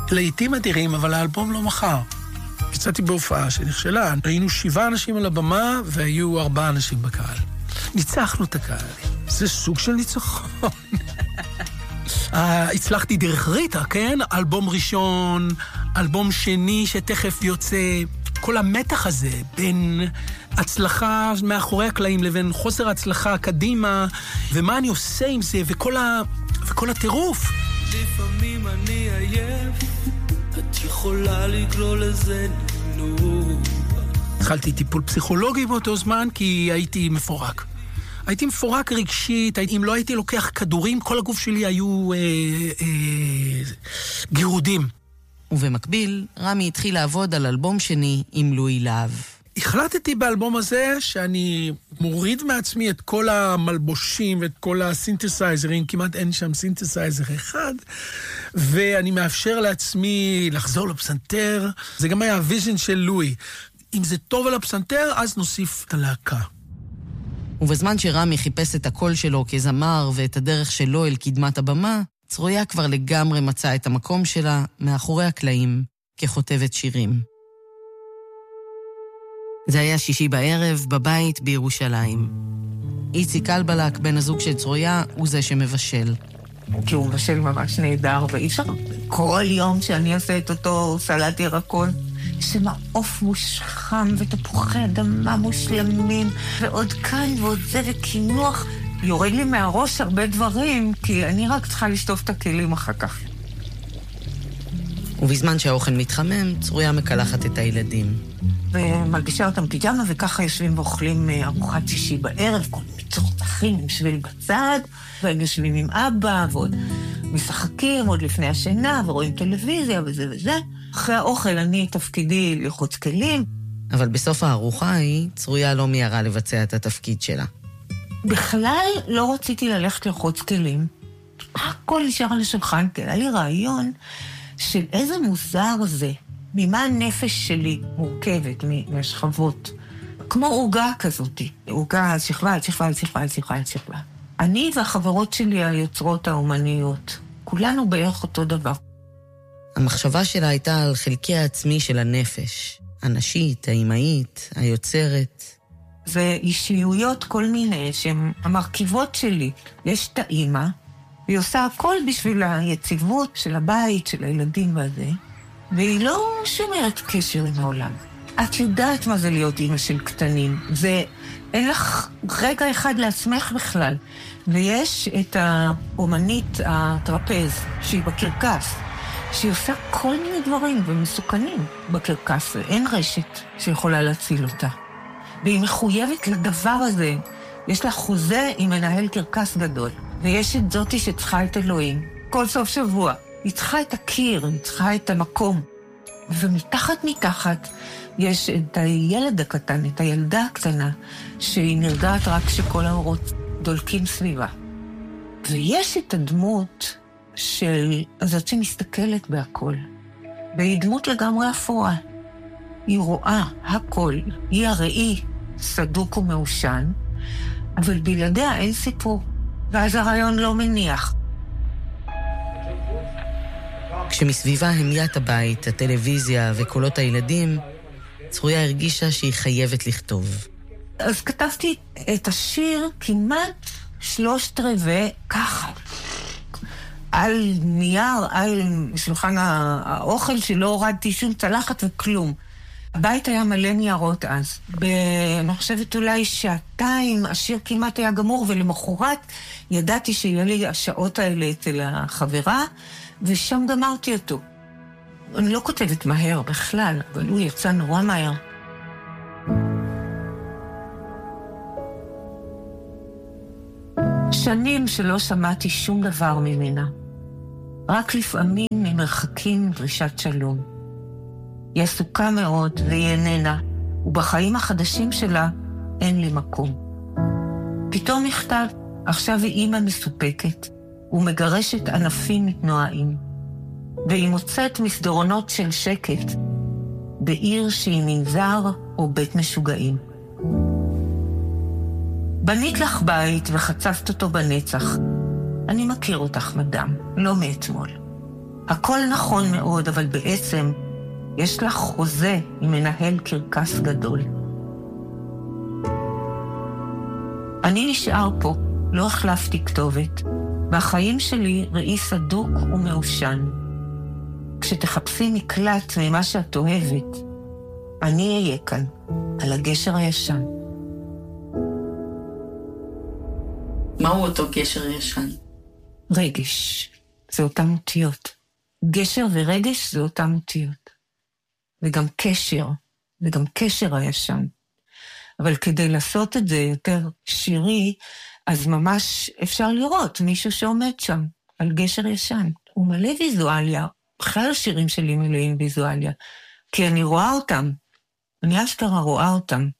לעיתים אדירים, אבל האלבום לא מכר. יצאתי בהופעה שנכשלה. היינו 7 אנשים על הבמה, והיו 4 אנשים בקהל. ניצחנו את הקהל. זה סוג של ניצחון. הצלחתי דרך ריטה, כן? אלבום ראשון, אלבום שני שתכף יוצא. כל המתח הזה בין הצלחה מאחורי הקלעים לבין חוסר הצלחה קדימה, ומה אני עושה עם זה, וכל הטירוף. לפעמים אני עייף, את יכולה לקרוא לזה נינוח. התחלתי טיפול פסיכולוגי באותו זמן, כי הייתי מפורק. הייתי מפורק רגשית, אם לא הייתי לוקח כדורים, כל הגוף שלי היו גירודים. ובמקביל, רמי התחיל לעבוד על אלבום שני עם לואי להב. החלטתי באלבום הזה שאני מוריד מעצמי את כל המלבושים ואת כל הסינתסייזרים, כמעט אין שם סינתסייזר אחד, ואני מאפשר לעצמי לחזור לפסנתר. זה גם היה הוויז'ן של לואי. אם זה טוב על הפסנתר, אז נוסיף את הלהקה. ובזמן שרמי חיפש את הקול שלו כזמר ואת הדרך שלו אל קדמת הבמה, צרויה כבר לגמרי מצאה את המקום שלה מאחורי הקלעים ככותבת שירים. זה היה שישי בערב בבית בירושלים. איציק אלבלק, בן הזוג של צרויה, הוא זה שמבשל. כי הוא מבשל ממש נהדר, ואי אפשר כל יום שאני עושה את אותו סלט ירקון, שמעוף מושחם ותפוחי אדמה מושלמים, ועוד כאן ועוד זה וכינוח. יורד לי מהראש הרבה דברים, כי אני רק צריכה לשטוף את הכלים אחר כך. ובזמן שהאוכל מתחמם, צרויה מקלחת את הילדים. ומלבישה אותם פיג'מה, וככה יושבים ואוכלים ארוחת שישי בערב, כל מצורצחים, יושבים בצד, והם יושבים עם אבא, ועוד משחקים עוד לפני השינה, ורואים טלוויזיה וזה וזה. אחרי האוכל אני תפקידי ללחוץ כלים. אבל בסוף הארוחה היא, צרויה לא מיירה לבצע את התפקיד שלה. בכלל לא רציתי ללכת ללחוץ כלים. הכל נשאר על השולחן, כי היה לי רעיון של איזה מוזר זה, ממה הנפש שלי מורכבת מהשכבות. כמו עוגה כזאת, עוגה על שכבה, על שכבה, על שכבה, על שכבה, על שכבה. אני והחברות שלי היוצרות האומניות, כולנו בערך אותו דבר. המחשבה שלה הייתה על חלקי העצמי של הנפש, הנשית, האימהית, היוצרת. ואישיויות כל מיני שהן המרכיבות שלי. יש את האימא, והיא עושה הכל בשביל היציבות של הבית, של הילדים והזה, והיא לא שומרת קשר עם העולם. את יודעת מה זה להיות אימא של קטנים, ואין לך רגע אחד לעצמך בכלל. ויש את האומנית הטרפז, שהיא בקרקס, שהיא עושה כל מיני דברים ומסוכנים בקרקס, אין רשת שיכולה להציל אותה. והיא מחויבת לדבר הזה. יש לה חוזה עם מנהל קרקס גדול, ויש את זאתי שצריכה את אלוהים. כל סוף שבוע. היא צריכה את הקיר, היא צריכה את המקום. ומתחת יש את הילד הקטן, את הילדה הקטנה, שהיא נרגעת רק שכל האורות דולקים סביבה. ויש את הדמות של זאת שמסתכלת בהכל. והיא דמות לגמרי אפורה. היא רואה הכל, היא הראי, סדוק ומאושן, אבל בלעדיה אין סיפור, ואז הרעיון לא מניח. כשמסביבה המיית הבית, הטלוויזיה וקולות הילדים, צרויה הרגישה שהיא חייבת לכתוב. אז כתבתי את השיר כמעט 3/4 ככה. על נייר, על שולחן האוכל שלא הורדתי שום צלחת וכלום. הבית היה מלא ניירות אז. אני חושבת אולי 2 השיר כמעט היה גמור, ולמחרת ידעתי שיהיה לי השעות האלה אצל החברה, ושם גמרתי אותו. אני לא כותבת מהר בכלל, אבל הוא יצא נורא מהר. שנים שלא שמעתי שום דבר ממנה. רק לפעמים ממרחקים דרישת שלום. היא עסוקה מאוד והיא איננה, ובחיים החדשים שלה אין לי מקום. פתאום מכתב, עכשיו היא אימא מסופקת, ומגרשת ענפים מתנועים, והיא מוצאת מסדרונות של שקט, בעיר שהיא מנזר או בית משוגעים. בנית לך בית וחצבת אותו בנצח. אני מכיר אותך, מדם, לא מאתמול. הכל נכון מאוד, אבל בעצם יש לך חוזה עם מנהל קרקס גדול. אני נשאר פה, לא החלפתי כתובת. בחיים שלי ראי סדוק ומאושן. כשתחפשי מקלט ממה שאת אוהבת, אני אהיה כאן, על הגשר הישן. מהו אותו גשר ישן? רגש, זה אותם אותיות. גשר ורגש זה אותם אותיות. וגם קשר, וגם קשר הישן. אבל כדי לעשות את זה יותר שירי, אז ממש אפשר לראות מישהו שעומד שם, על גשר ישן. הוא מלא ויזואליה. בכלל השירים שלי מלאים ויזואליה. כי אני רואה אותם. אני אשכרה רואה אותם.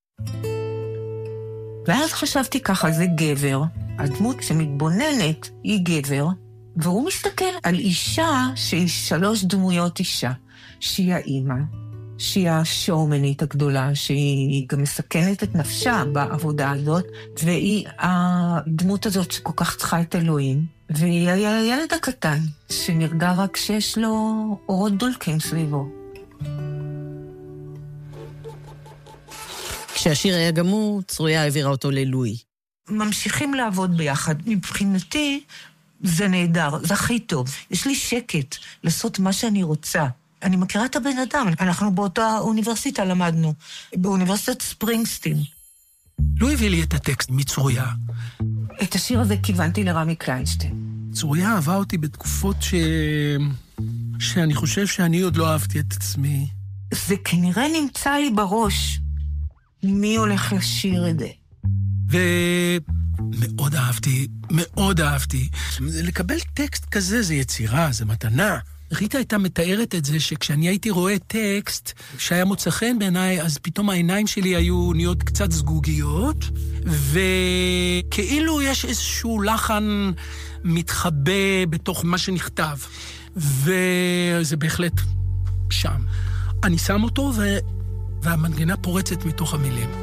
ואז חשבתי ככה, זה גבר. הדמות שמתבוננת היא גבר, והוא מסתכל על אישה שהיא 3 דמויות אישה. שהיא האימא, שהיא השואומנית הגדולה, שהיא גם מסכנת את נפשה בעבודה הזאת, והיא הדמות הזאת שכל כך צריכה את אלוהים, והיא הילד הקטן, שנרגע רק שיש לו אורות דולקים סביבו. כשהשיר היה גמור, צרויה העבירה אותו ללואי. ממשיכים לעבוד ביחד. מבחינתי זה נהדר, זה הכי טוב. יש לי שקט לעשות מה שאני רוצה. אני מכירה את הבן אדם, אנחנו באותה אוניברסיטה למדנו, באוניברסיטת ספרינגסטין. לואי הביא לי את הטקסט מצרויה. את השיר הזה כיוונתי לרמי קליינשטיין. צרויה אהבה אותי בתקופות שאני חושב שאני עוד לא אהבתי את עצמי. זה כנראה נמצא לי בראש. מי הולך לשיר את זה? ומאוד אהבתי, מאוד אהבתי. לקבל טקסט כזה זה יצירה, זה מתנה. ריטה הייתה מתארת את זה שכשאני הייתי רואה טקסט שהיה מוצא חן בעיניי, אז פתאום העיניים שלי היו נהיות קצת סגוגיות, וכאילו יש איזשהו לחן מתחבא בתוך מה שנכתב. וזה בהחלט שם. אני שם אותו והמנגנה פורצת מתוך המילים.